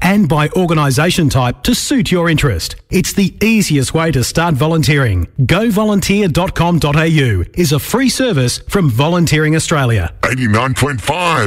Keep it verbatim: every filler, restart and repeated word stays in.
and by organisation type to suit your interest. It's the easiest way to start volunteering. go volunteer dot com dot a u is a free service from Volunteering Australia. eighty-nine point five